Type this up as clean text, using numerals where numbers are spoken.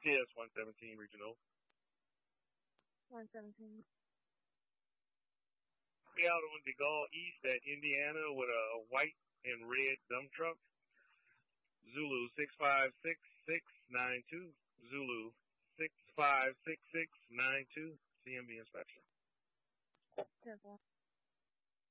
TS 117 regional. 117. We out on the Gulf East at Indiana with a white and red dump truck. Zulu 656692. Zulu 656692. CMB inspection. 10-4.